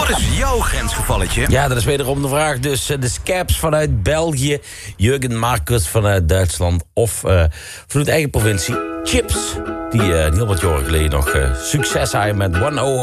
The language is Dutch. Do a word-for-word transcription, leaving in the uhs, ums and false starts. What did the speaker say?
is jouw grensgevalletje? Ja, dat is wederom de vraag. Dus uh, de Scaps vanuit België, Jurgen Marcus vanuit Duitsland of uh, vanuit eigen provincie. Chips, die, uh, die heel wat jaren geleden nog uh, succes hadden met one oh